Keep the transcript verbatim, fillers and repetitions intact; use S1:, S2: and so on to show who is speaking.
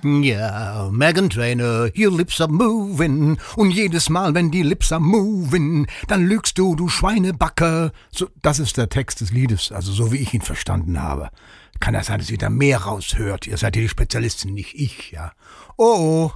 S1: Ja, Meghan Trainor, your lips are moving. Und jedes Mal, wenn die Lips are moving, dann lügst du, du Schweinebacke. So, das ist der Text des Liedes, also so wie ich ihn verstanden habe. Kann ja sein, dass ihr da mehr raushört. Ihr seid ja die Spezialisten, nicht ich, ja. Oh, oh.